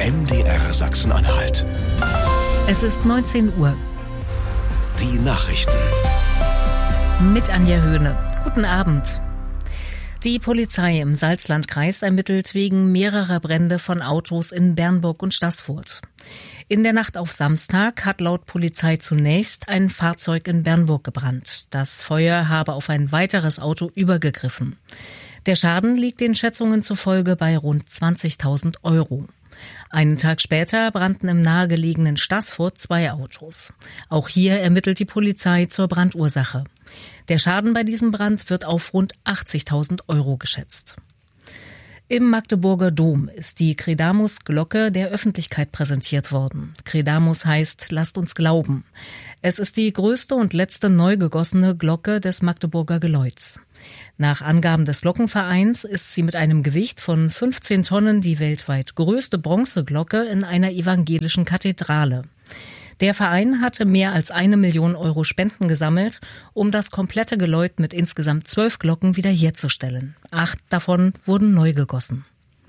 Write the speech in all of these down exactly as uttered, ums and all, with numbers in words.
M D R Sachsen-Anhalt. Es ist neunzehn Uhr. Die Nachrichten. Mit Anja Höhne. Guten Abend. Die Polizei im Salzlandkreis ermittelt wegen mehrerer Brände von Autos in Bernburg und Staßfurt. In der Nacht auf Samstag hat laut Polizei zunächst ein Fahrzeug in Bernburg gebrannt. Das Feuer habe auf ein weiteres Auto übergegriffen. Der Schaden liegt den Schätzungen zufolge bei rund zwanzigtausend Euro. Einen Tag später brannten im nahegelegenen Staßfurt zwei Autos. Auch hier ermittelt die Polizei zur Brandursache. Der Schaden bei diesem Brand wird auf rund achtzigtausend Euro geschätzt. Im Magdeburger Dom ist die Credamus-Glocke der Öffentlichkeit präsentiert worden. Credamus heißt lasst uns glauben. Es ist die größte und letzte neu gegossene Glocke des Magdeburger Geläuts. Nach Angaben des Glockenvereins ist sie mit einem Gewicht von fünfzehn Tonnen die weltweit größte Bronzeglocke in einer evangelischen Kathedrale. Der Verein hatte mehr als eine Million Euro Spenden gesammelt, um das komplette Geläut mit insgesamt zwölf Glocken wiederherzustellen. Acht davon wurden neu gegossen.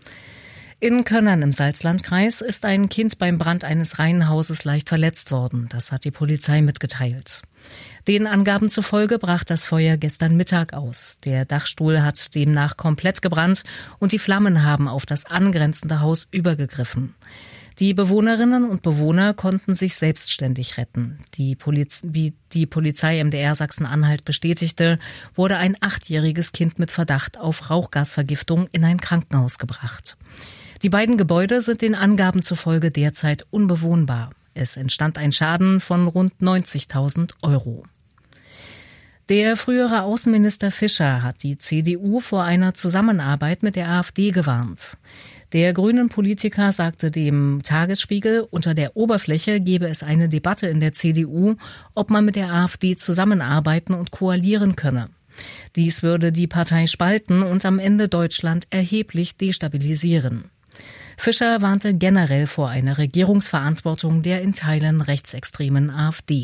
In Könnern im Salzlandkreis ist ein Kind beim Brand eines Reihenhauses leicht verletzt worden. Das hat die Polizei mitgeteilt. Den Angaben zufolge brach das Feuer gestern Mittag aus. Der Dachstuhl hat demnach komplett gebrannt und die Flammen haben auf das angrenzende Haus übergegriffen. Die Bewohnerinnen und Bewohner konnten sich selbstständig retten. Die Poliz- wie die Polizei M D R Sachsen-Anhalt bestätigte, wurde ein achtjähriges Kind mit Verdacht auf Rauchgasvergiftung in ein Krankenhaus gebracht. Die beiden Gebäude sind den Angaben zufolge derzeit unbewohnbar. Es entstand ein Schaden von rund neunzigtausend Euro. Der frühere Außenminister Fischer hat die C D U vor einer Zusammenarbeit mit der AfD gewarnt. Der grünen Politiker sagte dem Tagesspiegel, unter der Oberfläche gebe es eine Debatte in der C D U, ob man mit der AfD zusammenarbeiten und koalieren könne. Dies würde die Partei spalten und am Ende Deutschland erheblich destabilisieren. Fischer warnte generell vor einer Regierungsverantwortung der in Teilen rechtsextremen AfD.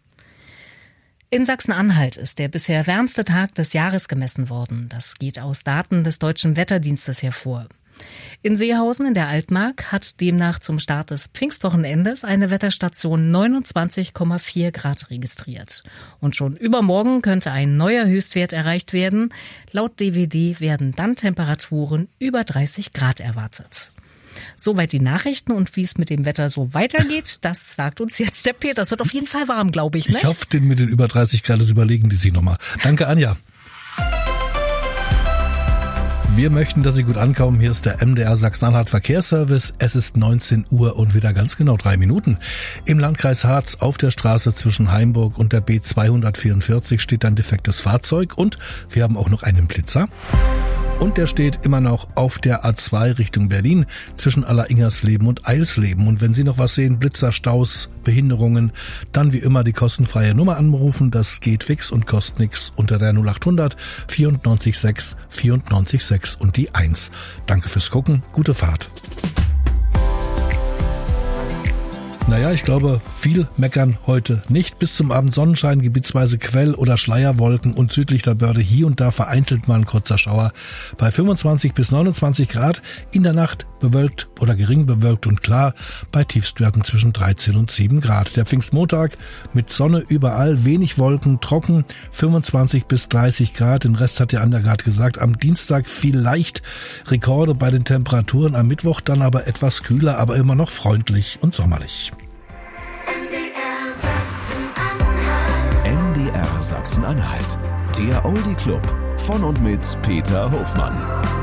In Sachsen-Anhalt ist der bisher wärmste Tag des Jahres gemessen worden. Das geht aus Daten des Deutschen Wetterdienstes hervor. In Seehausen in der Altmark hat demnach zum Start des Pfingstwochenendes eine Wetterstation neunundzwanzig Komma vier Grad registriert. Und schon übermorgen könnte ein neuer Höchstwert erreicht werden. Laut D W D werden dann Temperaturen über dreißig Grad erwartet. Soweit die Nachrichten und wie es mit dem Wetter so weitergeht, das sagt uns jetzt der Peter. Es wird auf jeden Fall warm, glaube ich. Ne? Ich hoffe, den mit den über dreißig Grad, das überlegen die sich nochmal. Danke, Anja. Wir möchten, dass Sie gut ankommen. Hier ist der M D R Sachsen-Anhalt Verkehrsservice. Es ist neunzehn Uhr und wieder ganz genau drei Minuten. Im Landkreis Harz auf der Straße zwischen Heimburg und der B zweihundertvierundvierzig steht ein defektes Fahrzeug und wir haben auch noch einen Blitzer. Und der steht immer noch auf der A zwei Richtung Berlin zwischen Alleringersleben und Eilsleben. Und wenn Sie noch was sehen, Blitzer, Staus, Behinderungen, dann wie immer die kostenfreie Nummer anrufen. Das geht fix und kostet nichts unter der null achthundert vierundneunzig sechs vierundneunzig sechs und die eins. Danke fürs Gucken, gute Fahrt. Naja, ich glaube, viel meckern heute nicht. Bis zum Abend Sonnenschein, gebietsweise Quell- oder Schleierwolken und südlich der Börde hier und da vereinzelt mal ein kurzer Schauer. Bei fünfundzwanzig bis neunundzwanzig Grad, in der Nacht bewölkt oder gering bewölkt und klar, bei Tiefstwerten zwischen dreizehn und sieben Grad. Der Pfingstmontag mit Sonne überall, wenig Wolken, trocken, fünfundzwanzig bis dreißig Grad. Den Rest hat der Ander gerade gesagt. Am Dienstag vielleicht Rekorde bei den Temperaturen, am Mittwoch dann aber etwas kühler, aber immer noch freundlich und sommerlich. M D R Sachsen-Anhalt, der Oldie Club von und mit Peter Hofmann.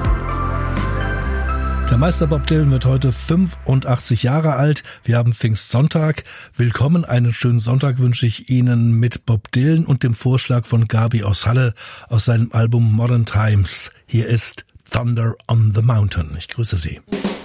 Der Meister Bob Dylan wird heute fünfundachtzig Jahre alt. Wir haben Pfingstsonntag. Willkommen, einen schönen Sonntag wünsche ich Ihnen mit Bob Dylan und dem Vorschlag von Gabi aus Halle aus seinem Album Modern Times. Hier ist Thunder on the Mountain. Ich grüße Sie.